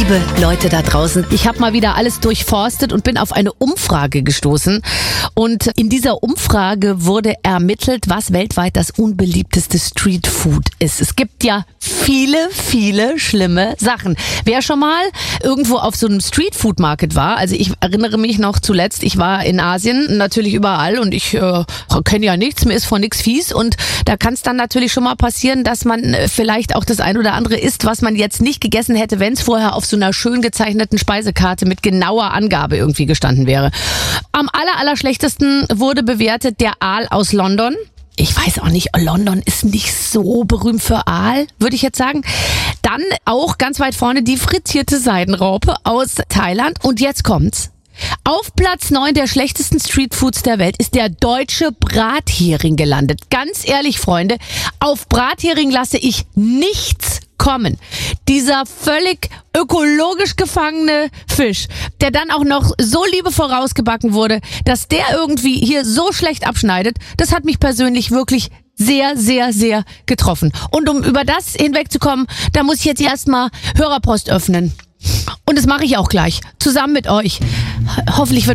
Liebe Leute da draußen, ich habe mal wieder alles durchforstet und bin auf eine Umfrage gestoßen. Und in dieser Umfrage wurde ermittelt, was weltweit das unbeliebteste Streetfood ist. Es gibt ja viele schlimme Sachen. Wer schon mal irgendwo auf so einem Streetfood-Market war, also ich erinnere mich noch zuletzt, ich war in Asien, natürlich überall und ich kenne ja nichts, mir ist von nichts fies und da kann es dann natürlich schon mal passieren, dass man vielleicht auch das ein oder andere isst, was man jetzt nicht gegessen hätte, wenn es vorher auf so einer schön gezeichneten Speisekarte mit genauer Angabe irgendwie gestanden wäre. Am allerschlechtesten wurde bewertet der Aal aus London. Ich weiß auch nicht, London ist nicht so berühmt für Aal, würde ich jetzt sagen. Dann auch ganz weit vorne die frittierte Seidenraupe aus Thailand. Und jetzt kommt's. Auf Platz 9 der schlechtesten Streetfoods der Welt ist der deutsche Brathering gelandet. Ganz ehrlich, Freunde, auf Brathering lasse ich nichts kommen. Dieser völlig ökologisch gefangene Fisch, der dann auch noch so liebevoll rausgebacken wurde, dass der irgendwie hier so schlecht abschneidet, das hat mich persönlich wirklich sehr getroffen. Und um über das hinwegzukommen, da muss ich jetzt erstmal Hörerpost öffnen. Und das mache ich auch gleich, zusammen mit euch. Hoffentlich wird